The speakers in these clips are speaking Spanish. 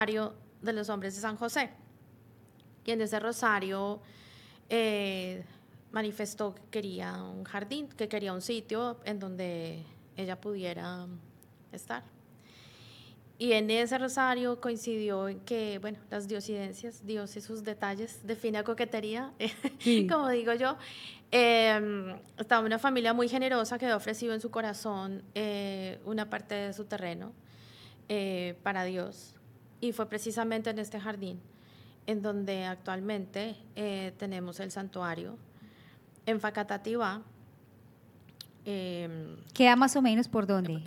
rosario de los hombres de San José. Y en ese rosario manifestó que quería un jardín, que quería un sitio en donde ella pudiera estar. Y en ese rosario coincidió en que, bueno, las diosidencias, Dios y sus detalles, de fina coquetería, Sí. como digo yo, estaba una familia muy generosa que había ofrecido en su corazón una parte de su terreno para Dios. Y fue precisamente en este jardín en donde actualmente tenemos el santuario en Facatativá. ¿Queda más o menos por dónde?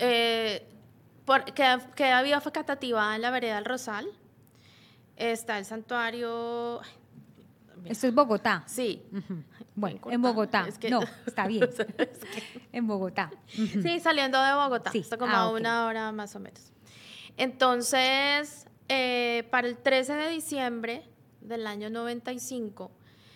Queda Vía Facatativá en la vereda del Rosal. Está el santuario. Mira, Esto es Bogotá. sí, Ujú. bien Bueno, en corta. Bogotá. Es que, No, está bien. En Bogotá. Ujú. sí, saliendo de Bogotá, Sí, está como a ok. 1 hora más o menos. Entonces, para el 13 de diciembre del año 95,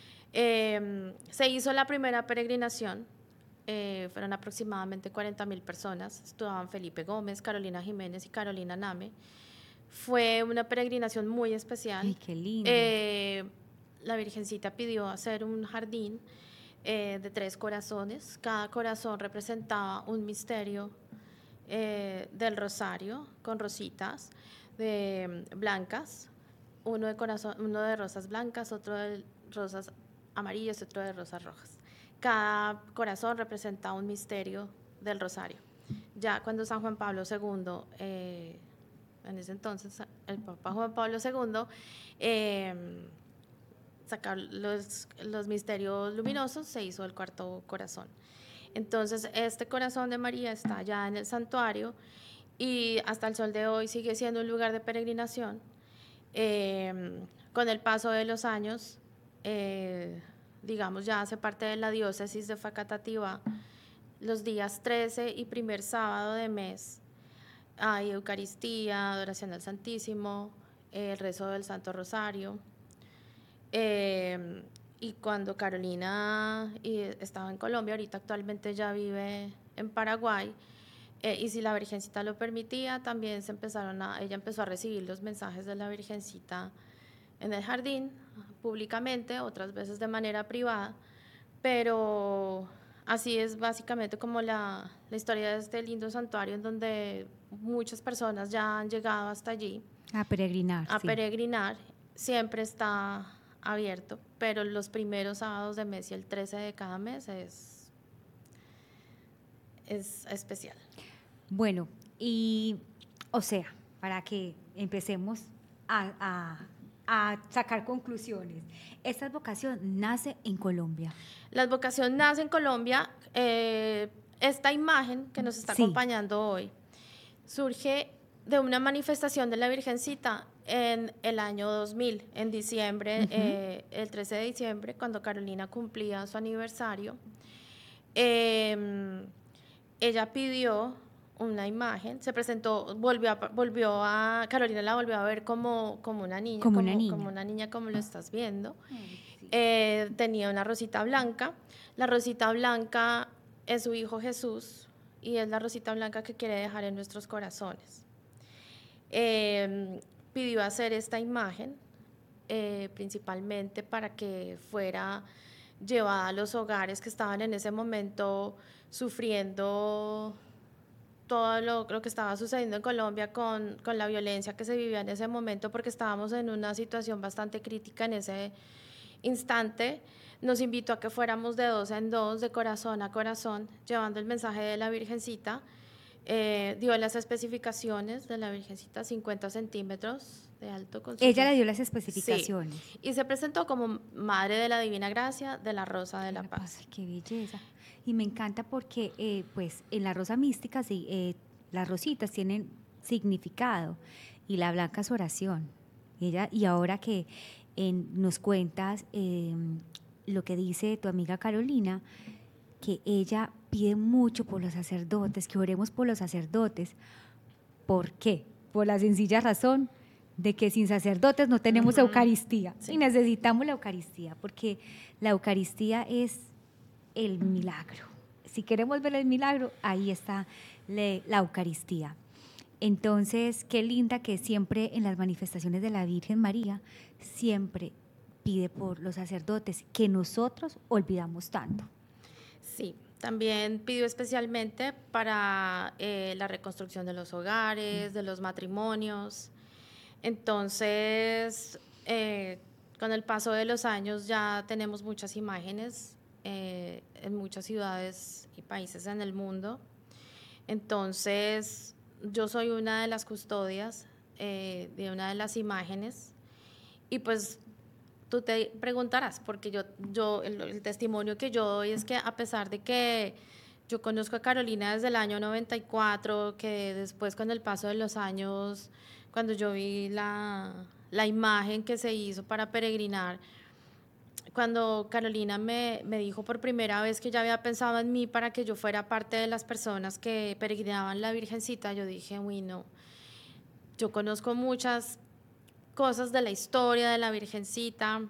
se hizo la primera peregrinación. Fueron aproximadamente 40.000 personas. Estaban Felipe Gómez, Carolina Jiménez y Carolina Name. Fue una peregrinación muy especial. Ay, qué lindo. La Virgencita pidió hacer un jardín de 3 corazones. Cada corazón representaba un misterio del rosario con rositas blancas, uno de rosas blancas, otro de rosas amarillas, otro de rosas rojas. Cada corazón representa un misterio del rosario. Ya cuando San Juan Pablo II, en ese entonces el Papa Juan Pablo II, sacar los misterios luminosos, se hizo el cuarto corazón. Entonces, este corazón de María está ya en el santuario y hasta el sol de hoy sigue siendo un lugar de peregrinación. Con el paso de los años, digamos, ya hace parte de la diócesis de Facatativá. Los días 13 y primer sábado de mes hay Eucaristía, adoración al Santísimo, el rezo del Santo Rosario. Y cuando Carolina estaba en Colombia, ahorita actualmente ya vive en Paraguay, y si la Virgencita lo permitía, también ella empezó a recibir los mensajes de la Virgencita en el jardín, públicamente, otras veces de manera privada, pero así es básicamente como la historia de este lindo santuario en donde muchas personas ya han llegado hasta allí A peregrinar, a sí. peregrinar. Siempre está abierto, pero los primeros sábados de mes y el 13 de cada mes es especial. Bueno, y o sea, para que empecemos a sacar conclusiones, esta vocación nace en Colombia. La advocación nace en Colombia. Esta imagen que nos está Sí. acompañando hoy surge de una manifestación de la Virgencita en el año 2000, en diciembre, Ujú. el 13 de diciembre, cuando Carolina cumplía su aniversario. Eh, Ella pidió una imagen, se presentó, Carolina la volvió a ver como una niña, Como una como niña. una niña como lo estás viendo. Ay, sí. Tenía una rosita blanca. La rosita blanca es su hijo Jesús y es la rosita blanca que quiere dejar en nuestros corazones. Pidió hacer esta imagen principalmente para que fuera llevada a los hogares que estaban en ese momento sufriendo todo lo que estaba sucediendo en Colombia con la violencia que se vivía en ese momento, porque estábamos en una situación bastante crítica en ese instante. Nos invitó a que fuéramos de 2 en 2, de corazón a corazón, llevando el mensaje de la Virgencita. Dio las especificaciones de la Virgencita: 50 centímetros de alto con sus Ella le dos. dio las Sí, especificaciones. y se presentó como Madre de la Divina Gracia de la Rosa de De la la paz, Paz. ay, qué belleza. Y me encanta porque, pues, en la rosa mística, sí, las rositas tienen significado y la blanca es oración. Y ahora que nos cuentas lo que dice tu amiga Carolina, que ella pide mucho por los sacerdotes, que oremos por los sacerdotes. ¿Por qué? Por la sencilla razón de que sin sacerdotes no tenemos Eucaristía y Sí. necesitamos la Eucaristía, porque la Eucaristía es el milagro. Si queremos ver el milagro, ahí está la Eucaristía. Entonces, qué linda que siempre en las manifestaciones de la Virgen María, siempre pide por los sacerdotes, que nosotros olvidamos tanto. Sí, también pidió especialmente para la reconstrucción de los hogares, de los matrimonios. Entonces, con el paso de los años ya tenemos muchas imágenes en muchas ciudades y países en el mundo. Entonces, yo soy una de las custodias de una de las imágenes y pues tú te preguntarás, porque el testimonio que yo doy es que a pesar de que yo conozco a Carolina desde el año 94, que después con el paso de los años, cuando yo vi la imagen que se hizo para peregrinar, cuando Carolina me dijo por primera vez que ya había pensado en mí para que yo fuera parte de las personas que peregrinaban la Virgencita, yo dije, uy, no, yo conozco muchas cosas de la historia de la Virgencita,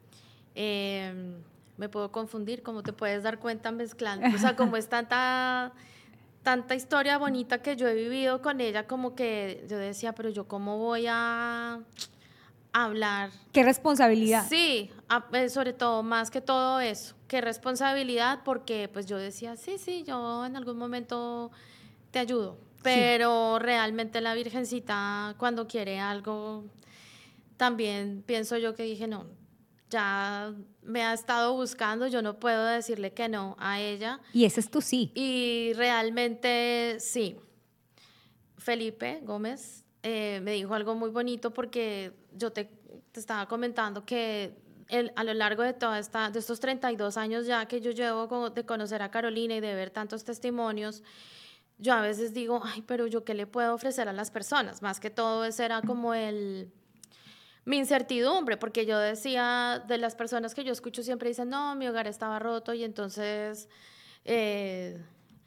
me puedo confundir, como te puedes dar cuenta mezclando, o sea, como es tanta historia bonita que yo he vivido con ella, como que yo decía, pero yo cómo voy a hablar. Qué responsabilidad. Sí, sobre todo, más que todo eso, qué responsabilidad, porque pues yo decía, sí, yo en algún momento te ayudo, pero realmente la Virgencita cuando quiere algo, también pienso yo que dije, no, ya me ha estado buscando, yo no puedo decirle que no a ella. Y ese es tu sí. Y realmente sí. Felipe Gómez me dijo algo muy bonito porque yo te estaba comentando que a lo largo de de estos 32 años ya que yo llevo de conocer a Carolina y de ver tantos testimonios, yo a veces digo, ay, pero yo qué le puedo ofrecer a las personas, más que todo ese era como mi incertidumbre, porque yo decía, de las personas que yo escucho siempre dicen, no, mi hogar estaba roto y entonces eh,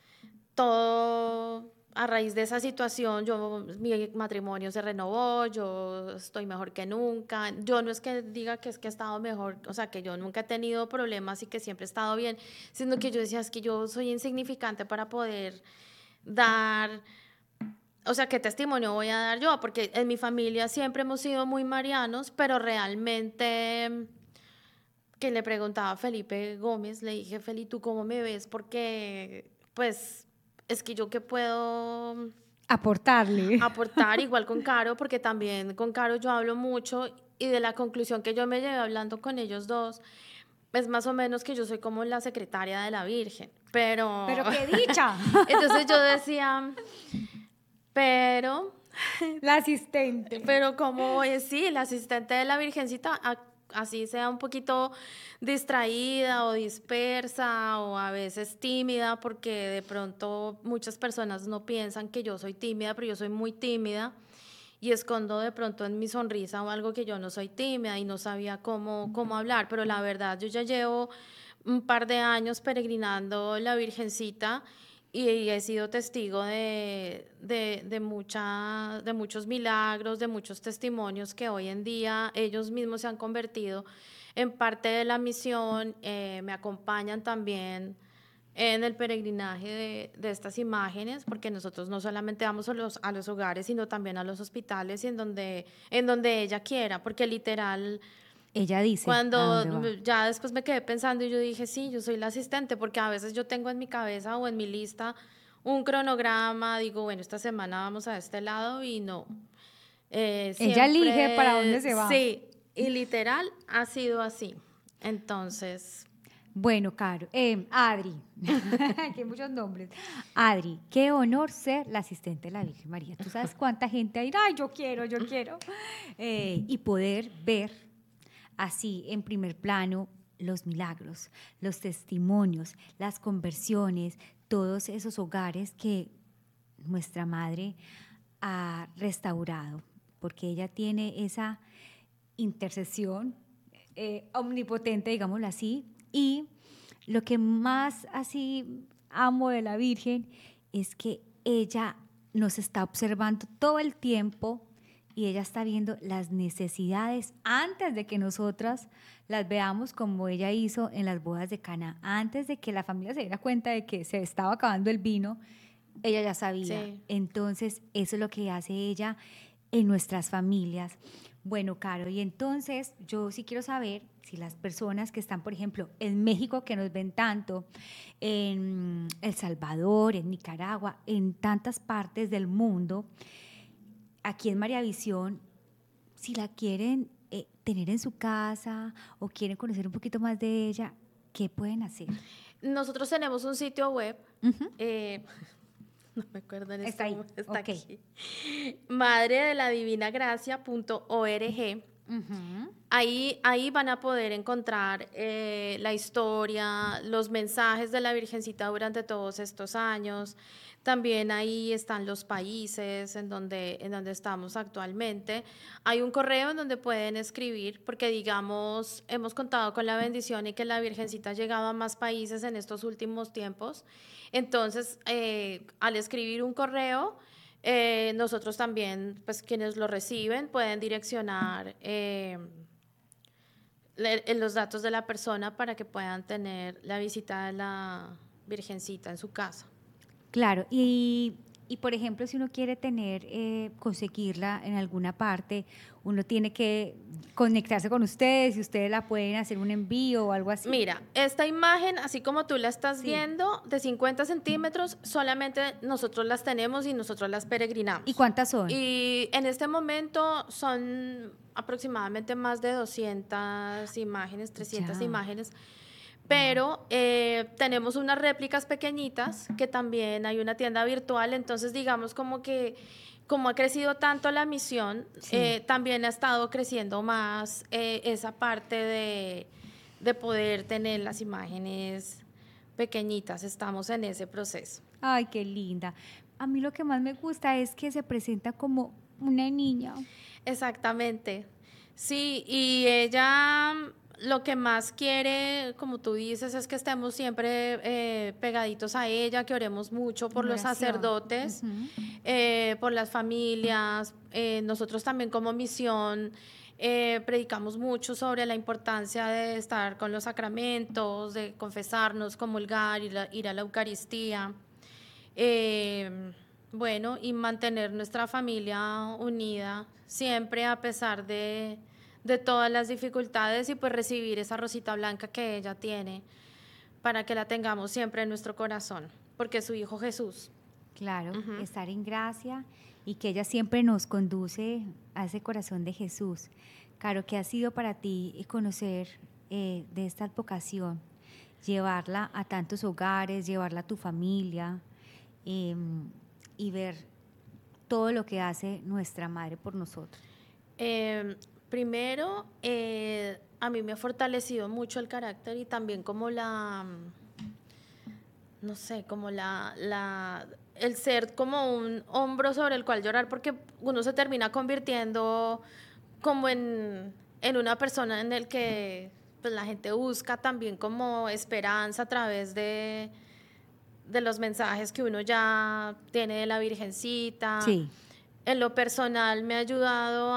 todo a raíz de esa situación, mi matrimonio se renovó, yo estoy mejor que nunca. Yo no es que diga que es que he estado mejor, o sea, que yo nunca he tenido problemas y que siempre he estado bien, sino que yo decía, es que yo soy insignificante para poder dar, o sea, ¿qué testimonio voy a dar yo? Porque en mi familia siempre hemos sido muy marianos, pero realmente que le preguntaba a Felipe Gómez, le dije, Feli, ¿tú cómo me ves? Porque, pues, es que yo qué puedo Aportarle. aportar, igual con Caro, porque también con Caro yo hablo mucho y de la conclusión que yo me llevé hablando con ellos dos, es más o menos que yo soy como la secretaria de la Virgen, pero... Pero qué dicha. Entonces yo decía, pero... La asistente. Pero como es, sí, la asistente de la Virgencita, así sea un poquito distraída o dispersa o a veces tímida, porque de pronto muchas personas no piensan que yo soy tímida, pero yo soy muy tímida y escondo de pronto en mi sonrisa o algo que yo no soy tímida y no sabía cómo hablar, pero la verdad yo ya llevo un par de años peregrinando la Virgencita y he sido testigo de muchos milagros, de muchos testimonios que hoy en día ellos mismos se han convertido en parte de la misión, me acompañan también en el peregrinaje de estas imágenes, porque nosotros no solamente vamos a los hogares, sino también a los hospitales y en donde ella quiera, porque literal Ella dice, ¿a cuando dónde va? ya después me quedé pensando y yo dije, sí, yo soy la asistente, porque a veces yo tengo en mi cabeza o en mi lista un cronograma, digo, bueno, esta semana vamos a este lado y no. Ella elige para dónde Siempre, se va. sí, y literal ha sido así. Entonces, Bueno, Caro, Adri, aquí hay muchos nombres. Adri, qué honor ser la asistente de la Virgen María. Tú sabes cuánta gente hay, ay, yo quiero. Y poder ver así en primer plano los milagros, los testimonios, las conversiones, todos esos hogares que nuestra madre ha restaurado, porque ella tiene esa intercesión omnipotente, digámoslo así, y lo que más así amo de la Virgen es que ella nos está observando todo el tiempo y ella está viendo las necesidades antes de que nosotras las veamos, como ella hizo en las bodas de Caná, antes de que la familia se diera cuenta de que se estaba acabando el vino. Ella ya sabía. Sí. Entonces, eso es lo que hace ella en nuestras familias. Bueno, Caro, y entonces yo sí quiero saber si las personas que están, por ejemplo, en México, que nos ven tanto, en El Salvador, en Nicaragua, en tantas partes del mundo, aquí en María Visión, si la quieren tener en su casa o quieren conocer un poquito más de ella, ¿qué pueden hacer? Nosotros tenemos un sitio web, Ujú. eh, no me acuerdo en Está este ahí, momento, está ok. aquí, madredeladivinagracia.org. Ujú. Ahí van a poder encontrar la historia, los mensajes de la Virgencita durante todos estos años. También ahí están los países en donde estamos actualmente. Hay un correo en donde pueden escribir, porque digamos, hemos contado con la bendición y que la Virgencita ha llegado a más países en estos últimos tiempos. Entonces, al escribir un correo, nosotros también, pues quienes lo reciben, pueden direccionar los datos de la persona para que puedan tener la visita de la Virgencita en su casa. Claro, y por ejemplo, si uno quiere tener, conseguirla en alguna parte, uno tiene que conectarse con ustedes y ustedes la pueden hacer un envío o algo así. Mira, esta imagen, así como tú la estás Sí. viendo, de 50 centímetros, solamente nosotros las tenemos y nosotros las ¿Y peregrinamos. cuántas son? Y en este momento son aproximadamente más de 200 imágenes, 300 Ya. imágenes. Wow. Pero tenemos unas réplicas pequeñitas que también hay una tienda virtual, entonces digamos como que como ha crecido tanto la misión, Sí. también ha estado creciendo más esa parte de poder tener las imágenes pequeñitas, estamos en ese proceso. Ay, qué linda. A mí lo que más me gusta es que se presenta como una niña. Exactamente. Sí, y ella lo que más quiere, como tú dices, es que estemos siempre pegaditos a ella, que oremos mucho por En los oración. sacerdotes, Ujú. por las familias. Nosotros también como misión predicamos mucho sobre la importancia de estar con los sacramentos, de confesarnos, comulgar, ir a la Eucaristía. Eh, bueno, y mantener nuestra familia unida siempre a pesar de todas las dificultades y pues recibir esa rosita blanca que ella tiene para que la tengamos siempre en nuestro corazón, porque es su Hijo Jesús. Claro, Ujú. estar en gracia y que ella siempre nos conduce a ese corazón de Jesús. Caro, ¿qué ha sido para ti conocer de esta advocación? Llevarla a tantos hogares, llevarla a tu familia y ver todo lo que hace nuestra madre por nosotros. Eh, Primero, a mí me ha fortalecido mucho el carácter y también como no sé, como el ser como un hombro sobre el cual llorar, porque uno se termina convirtiendo como en una persona en el que pues, la gente busca también como esperanza a través de los mensajes que uno ya tiene de la Virgencita. Sí, En lo personal me ha ayudado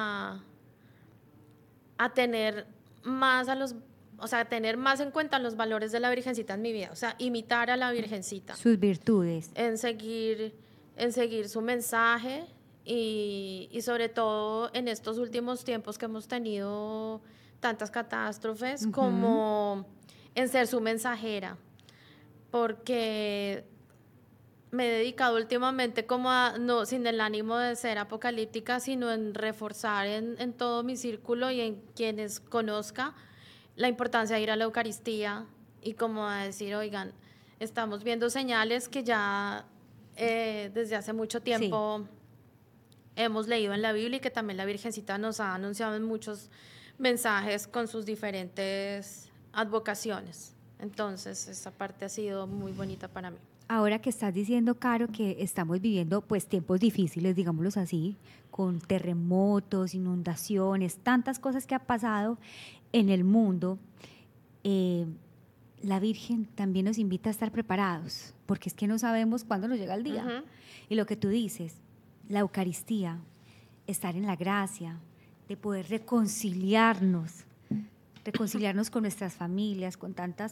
a tener más o sea, tener más en cuenta los valores de la Virgencita en mi vida, o sea, imitar a la Virgencita, sus virtudes. en seguir, en seguir su mensaje y sobre todo en estos últimos tiempos que hemos tenido tantas catástrofes, Ujú. como en ser su mensajera, porque me he dedicado últimamente como a, no sin el ánimo de ser apocalíptica, sino en reforzar en todo mi círculo y en quienes conozca la importancia de ir a la Eucaristía y como a decir, oigan, estamos viendo señales que ya desde hace mucho Sí. tiempo hemos leído en la Biblia y que también la Virgencita nos ha anunciado en muchos mensajes con sus diferentes advocaciones. Entonces, esa parte ha sido muy bonita para mí. Ahora que estás diciendo, Caro, que estamos viviendo pues tiempos difíciles, digámoslos así, con terremotos, inundaciones, tantas cosas que ha pasado en el mundo, eh, la Virgen también nos invita a estar preparados, porque es que no sabemos cuándo nos llega el día. Ujú. Y lo que tú dices, la Eucaristía, estar en la gracia, de poder reconciliarnos con nuestras familias, con tantas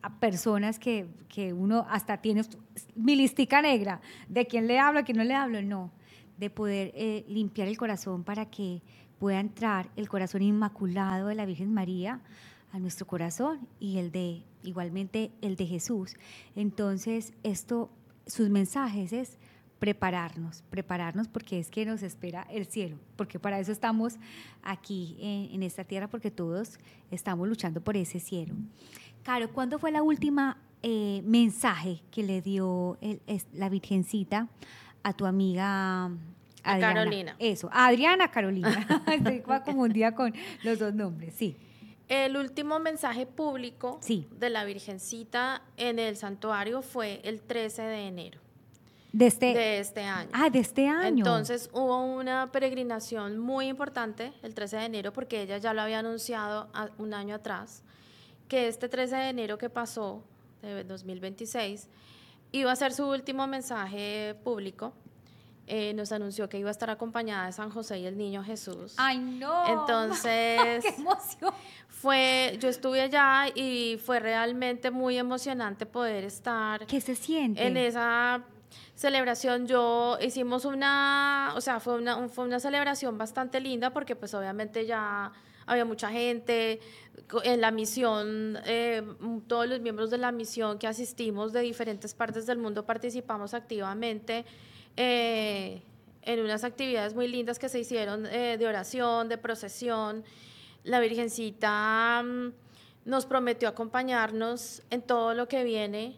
a personas que uno hasta tiene mi listica negra, de quién le hablo, a quién no le hablo, no, de poder limpiar el corazón para que pueda entrar el corazón inmaculado de la Virgen María a nuestro corazón y igualmente el de Jesús. Entonces, sus mensajes es prepararnos porque es que nos espera el cielo, porque para eso estamos aquí en esta tierra, porque todos estamos luchando por ese cielo. Caro, ¿cuándo fue la última mensaje que le dio la Virgencita a tu amiga Adriana? Carolina. Eso, Adriana Carolina. Estoy confundida con los dos nombres, sí. El último mensaje público sí. de la Virgencita en el santuario fue el 13 de enero. De este año. Ah, de este año. Entonces hubo una peregrinación muy importante el 13 de enero porque ella ya lo había anunciado un año atrás, que este 13 de enero que pasó, de 2026, iba a ser su último mensaje público. Nos anunció que iba a estar acompañada de San José y el Niño Jesús. ¡Ay, no! Entonces, ¡qué emoción! Yo estuve allá y fue realmente muy emocionante poder estar. ¿Qué se siente? En esa celebración. Hicimos fue una celebración bastante linda porque pues obviamente ya había mucha gente en la misión, todos los miembros de la misión que asistimos de diferentes partes del mundo participamos activamente en unas actividades muy lindas que se hicieron de oración, de procesión. La Virgencita nos prometió acompañarnos en todo lo que viene,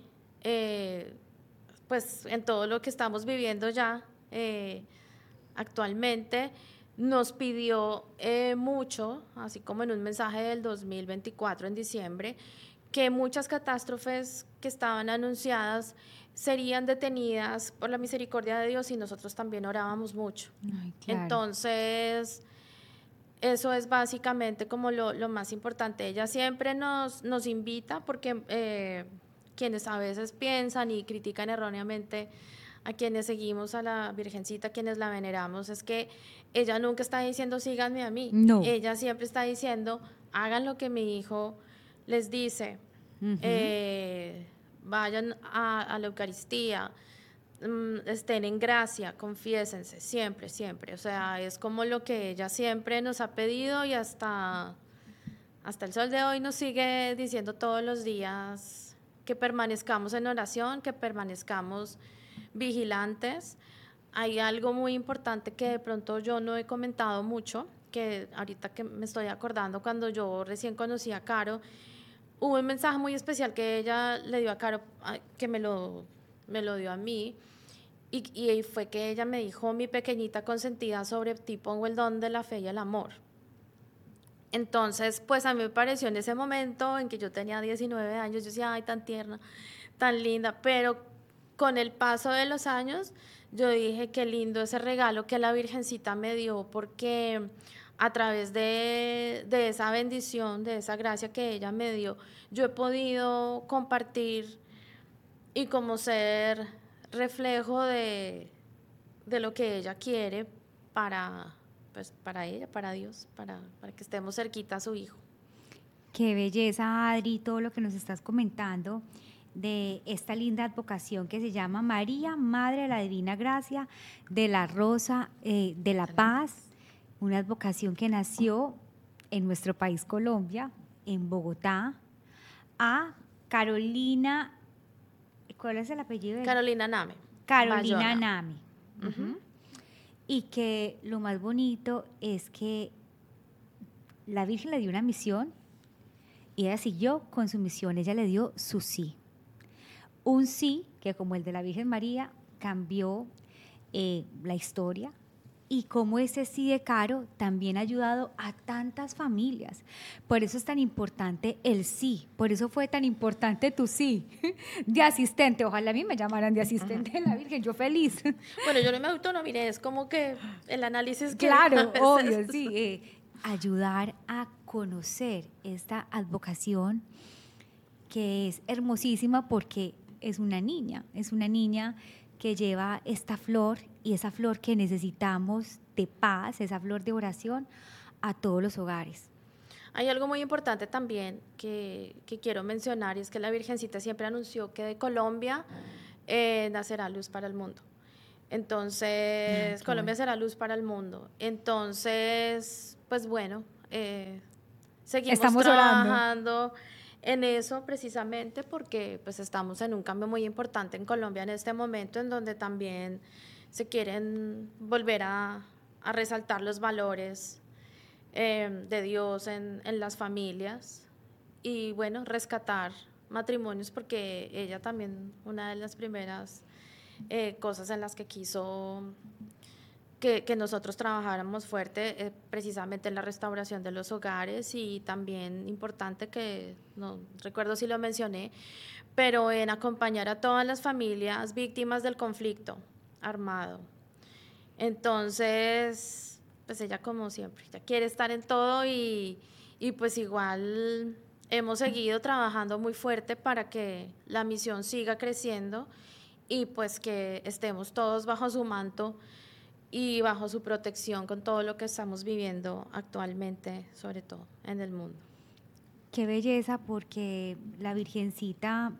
pues en todo lo que estamos viviendo ya actualmente. Nos pidió mucho, así como en un mensaje del 2024 en diciembre, que muchas catástrofes que estaban anunciadas serían detenidas por la misericordia de Dios y nosotros también orábamos mucho. Ay, claro. Entonces, eso es básicamente como lo más importante. Ella siempre nos invita porque quienes a veces piensan y critican erróneamente a quienes seguimos a la Virgencita, quienes la veneramos, es que ella nunca está diciendo síganme a mí. No. Ella siempre está diciendo hagan lo que mi hijo les dice, vayan a la Eucaristía, estén en gracia, confiésense, siempre, siempre. O sea, es como lo que ella siempre nos ha pedido y hasta el sol de hoy nos sigue diciendo todos los días que permanezcamos en oración, que permanezcamos vigilantes. Hay algo muy importante que de pronto yo no he comentado mucho, que ahorita que me estoy acordando, cuando yo recién conocí a Caro, hubo un mensaje muy especial que ella le dio a Caro, que me lo dio a mí, y fue que ella me dijo: mi pequeñita consentida, sobre ti pongo el don de la fe y el amor. Entonces, pues a mí me pareció en ese momento en que yo tenía 19 años, yo decía, ay, tan tierna, tan linda, pero con el paso de los años, yo dije, qué lindo ese regalo que la Virgencita me dio, porque a través de esa bendición, de esa gracia que ella me dio, yo he podido compartir y como ser reflejo de lo que ella quiere para ella, para Dios, para que estemos cerquita a su hijo. Qué belleza, Adri, todo lo que nos estás comentando de esta linda advocación que se llama María, Madre de la Divina Gracia, de la Rosa de la Paz, una advocación que nació en nuestro país Colombia, en Bogotá, a Carolina, ¿cuál es el apellido? Carolina Name. Carolina Bayona. Name. Y que lo más bonito es que la Virgen le dio una misión y ella siguió con su misión, ella le dio su sí. Un sí que, como el de la Virgen María, cambió la historia, y como ese sí de Caro también ha ayudado a tantas familias. Por eso es tan importante el sí, por eso fue tan importante tu sí de asistente. Ojalá a mí me llamaran de asistente de la Virgen, yo feliz. Bueno, yo no me autonominé, es como que el análisis que claro, obvio, sí. Ayudar a conocer esta advocación que es hermosísima porque es una niña que lleva esta flor, y esa flor que necesitamos de paz, esa flor de oración a todos los hogares. Hay algo muy importante también que quiero mencionar y es que la Virgencita siempre anunció que de Colombia nacerá luz para el mundo. Ay, Entonces, qué Colombia bueno. será luz para el mundo. Entonces, pues bueno, seguimos Estamos orando. trabajando en eso precisamente porque pues estamos en un cambio muy importante en Colombia en este momento en donde también se quieren volver a resaltar los valores de Dios en las familias y bueno, rescatar matrimonios porque ella también, una de las primeras cosas en las que quiso que nosotros trabajáramos fuerte precisamente en la restauración de los hogares y también importante que, no recuerdo si lo mencioné, pero en acompañar a todas las familias víctimas del conflicto armado. Entonces, pues ella como siempre, ella quiere estar en todo y pues igual hemos seguido trabajando muy fuerte para que la misión siga creciendo y pues que estemos todos bajo su manto y bajo su protección con todo lo que estamos viviendo actualmente, sobre todo en el mundo. Qué belleza, porque la Virgencita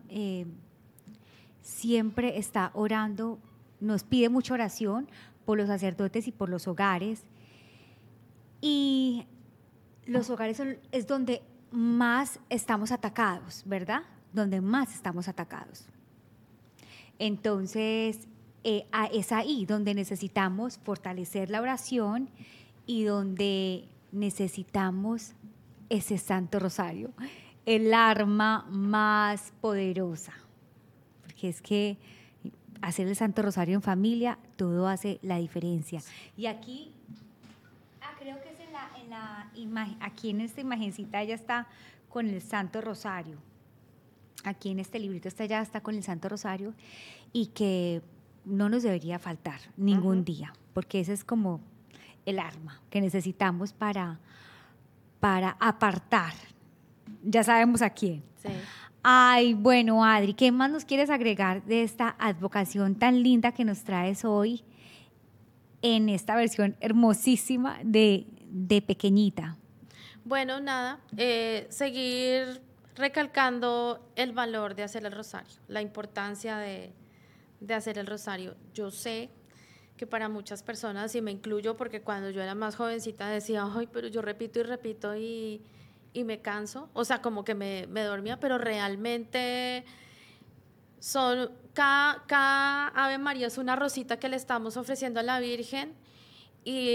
siempre está orando, nos pide mucha oración por los sacerdotes y por los hogares. Y los hogares es donde más estamos atacados, ¿verdad? Donde más estamos atacados. Entonces, es ahí donde necesitamos fortalecer la oración y donde necesitamos ese Santo Rosario, el arma más poderosa. Porque es que hacer el Santo Rosario en familia, todo hace la diferencia. Y aquí, creo que es aquí en esta imagencita ella está con el Santo Rosario. Aquí en este librito ya está con el Santo Rosario y que no nos debería faltar ningún día, porque ese es como el arma que necesitamos para apartar. Ya sabemos a quién. Sí. Ay, bueno, Adri, ¿qué más nos quieres agregar de esta advocación tan linda que nos traes hoy en esta versión hermosísima de Pequeñita? Bueno, nada, seguir recalcando el valor de hacer el rosario, la importancia de hacer el rosario. Yo sé que para muchas personas, y me incluyo porque cuando yo era más jovencita decía, ay, pero yo repito y repito y me canso, o sea, como que me dormía, pero realmente son, cada Ave María es una rosita que le estamos ofreciendo a la Virgen y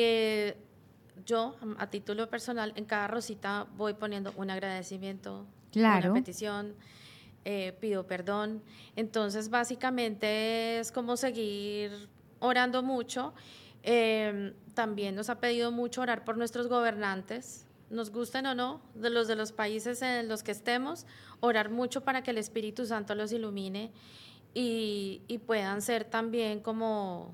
yo, a título personal, en cada rosita voy poniendo un agradecimiento, una Claro. petición, pido perdón. Entonces, básicamente es como seguir orando mucho. También nos ha pedido mucho orar por nuestros gobernantes, nos gusten o no, de los países en los que estemos, orar mucho para que el Espíritu Santo los ilumine y puedan ser también como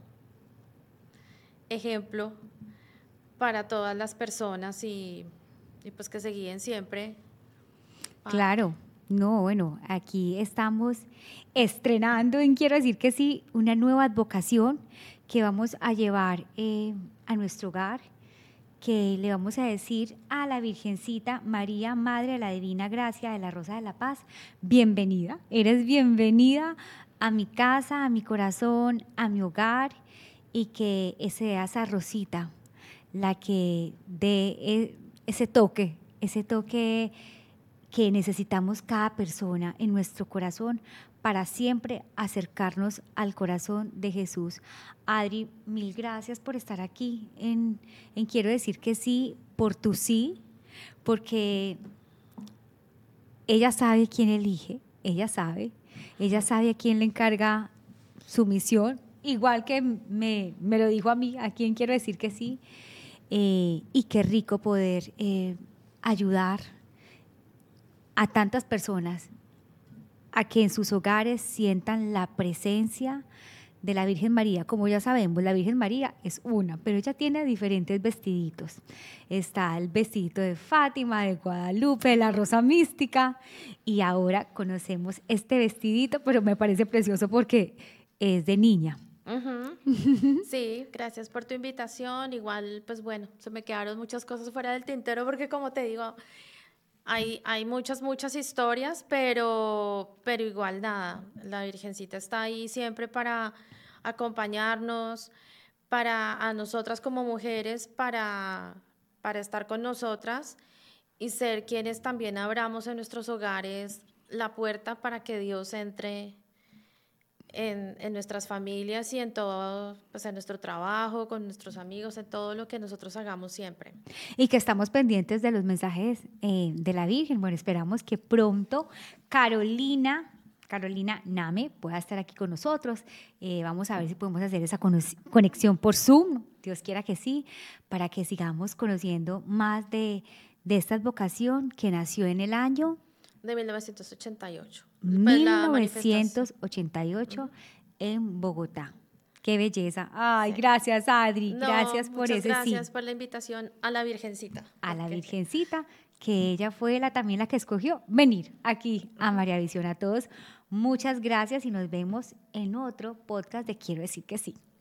ejemplo para todas las personas y pues que se guíen siempre. Claro, no, bueno, aquí estamos estrenando, en quiero decir que sí, una nueva advocación que vamos a llevar a nuestro hogar, que le vamos a decir a la Virgencita María, Madre de la Divina Gracia de la Rosa de la Paz, bienvenida, eres bienvenida a mi casa, a mi corazón, a mi hogar, y que sea esa rosita la que dé ese toque que necesitamos cada persona en nuestro corazón para siempre acercarnos al corazón de Jesús. Adri, mil gracias por estar aquí en Quiero decir que sí, por tu sí, porque ella sabe quién elige, ella sabe a quién le encarga su misión, igual que me lo dijo a mí, a quien quiero decir que sí, y qué rico poder ayudar a tantas personas a que en sus hogares sientan la presencia de la Virgen María. Como ya sabemos, la Virgen María es una, pero ella tiene diferentes vestiditos. Está el vestidito de Fátima, de Guadalupe, de la Rosa Mística, y ahora conocemos este vestidito, pero me parece precioso porque es de niña. Sí, gracias por tu invitación. Igual, pues bueno, se me quedaron muchas cosas fuera del tintero porque como te digo, Hay muchas historias, pero igual nada, la Virgencita está ahí siempre para acompañarnos, para a nosotras como mujeres, para estar con nosotras y ser quienes también abramos en nuestros hogares la puerta para que Dios entre en nuestras familias y en todo, pues en nuestro trabajo, con nuestros amigos, en todo lo que nosotros hagamos siempre. Y que estamos pendientes de los mensajes de la Virgen. Bueno, esperamos que pronto Carolina Name pueda estar aquí con nosotros. Vamos a ver si podemos hacer esa conexión por Zoom, Dios quiera que sí, para que sigamos conociendo más de esta advocación que nació en el año De 1988. Pues la manifestación. 1988 en Bogotá. Qué belleza. Ay, sí. Gracias, Adri. No, gracias por muchas ese gracias sí. por la invitación a la Virgencita. A la Virgencita, que ella fue también la que escogió venir aquí a María Visión. A todos, muchas gracias y nos vemos en otro podcast de Quiero decir que sí.